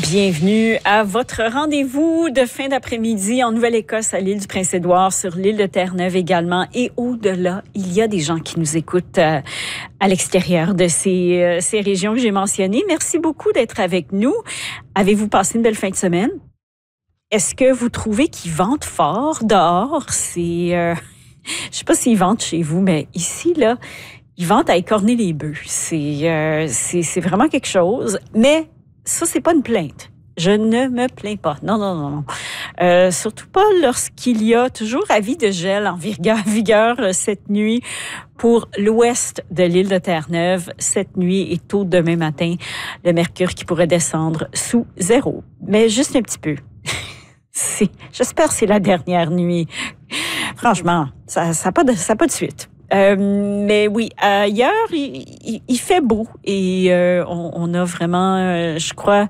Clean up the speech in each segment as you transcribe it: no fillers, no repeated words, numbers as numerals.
Bienvenue à votre rendez-vous de fin d'après-midi en Nouvelle-Écosse, à l'île du Prince-Édouard, sur l'île de Terre-Neuve également. Et au-delà, il y a des gens qui nous écoutent à l'extérieur de ces régions que j'ai mentionnées. Merci beaucoup d'être avec nous. Avez-vous passé une belle fin de semaine? Est-ce que vous trouvez qu'il vente fort dehors? Je sais pas s'il vente chez vous, mais ici, là, il vente à écorner les bœufs. C'est vraiment quelque chose. Mais ça, c'est pas une plainte. Je ne me plains pas. Non. Surtout pas lorsqu'il y a toujours avis de gel en vigueur cette nuit pour l'ouest de l'île de Terre-Neuve. Cette nuit et tôt demain matin, le mercure qui pourrait descendre sous 0. Mais juste un petit peu. J'espère que c'est la dernière nuit. Franchement, ça n'a pas de suite. Mais oui, ailleurs, il fait beau et on a vraiment, je crois,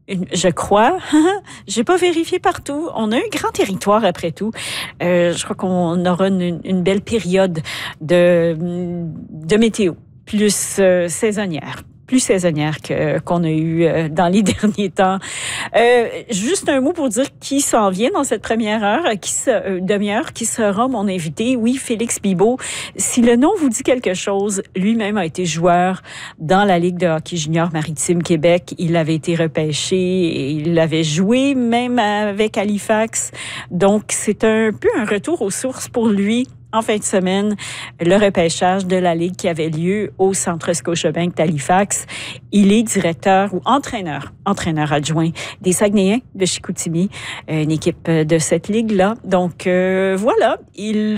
j'ai pas vérifié partout. On a un grand territoire après tout. Je crois qu'on aura une belle période de météo, plus saisonnière. Plus saisonnière qu'on a eu dans les derniers temps. Juste un mot pour dire qui s'en vient dans cette première heure, demi-heure, qui sera mon invité. Oui, Félix Bibeau. Si le nom vous dit quelque chose, lui-même a été joueur dans la Ligue de hockey junior maritime Québec. Il avait été repêché et il avait joué même avec Halifax. Donc, c'est un peu un retour aux sources pour lui. En fin de semaine, le repêchage de la Ligue qui avait lieu au Centre Scotiabank d'Halifax. Il est directeur ou entraîneur adjoint des Saguenayens de Chicoutimi, une équipe de cette Ligue-là. Donc, voilà, il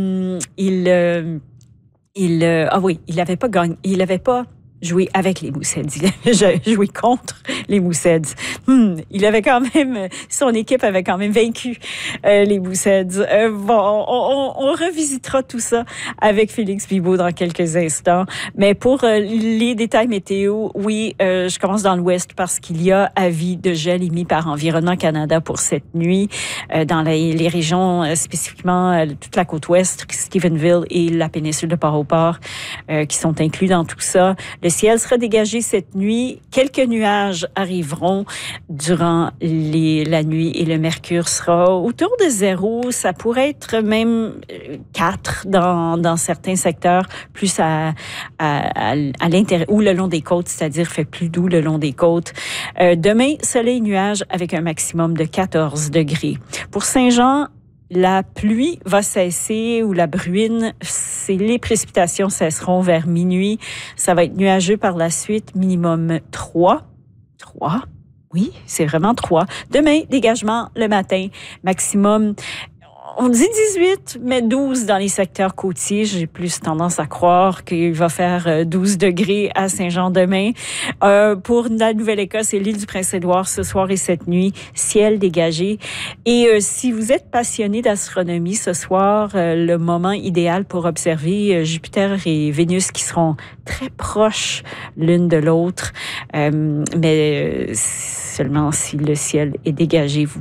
avait pas gagné, il avait pas joué avec les Mooseheads. Il avait joué contre les Mooseheads. Il avait quand même, son équipe avait quand même vaincu les Mooseheads. On revisitera tout ça avec Félix Bibeau dans quelques instants. Mais pour les détails météo, oui, je commence dans l'ouest parce qu'il y a avis de gel émis par Environnement Canada pour cette nuit dans les régions spécifiquement toute la côte ouest, Stephenville et la péninsule de Port-au-Port qui sont inclus dans tout ça. Le ciel sera dégagé cette nuit. Quelques nuages arriveront durant la nuit et le mercure sera autour de 0. Ça pourrait être même 4 dans certains secteurs, plus à l'intérieur ou le long des côtes, c'est-à-dire fait plus doux le long des côtes. Demain, soleil nuage avec un maximum de 14 degrés. Pour Saint-Jean, la pluie va cesser ou la bruine, les précipitations cesseront vers minuit. Ça va être nuageux par la suite, minimum 3. 3? Oui, c'est vraiment 3. Demain, dégagement le matin, maximum, on dit 18, mais 12 dans les secteurs côtiers. J'ai plus tendance à croire qu'il va faire 12 degrés à Saint-Jean demain. Pour la Nouvelle-Écosse et l'île du Prince-Édouard ce soir et cette nuit, ciel dégagé. Et si vous êtes passionné d'astronomie ce soir, le moment idéal pour observer Jupiter et Vénus qui seront très proches l'une de l'autre. Mais seulement si le ciel est dégagé, vous